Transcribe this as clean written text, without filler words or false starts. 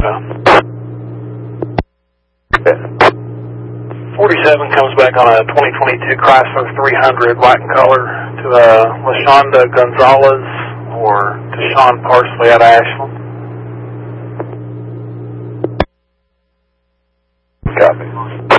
47 comes back on a 2022 Chrysler 300, white in color, to LaShonda Gonzalez or to Sean Parsley out of Ashland. Copy.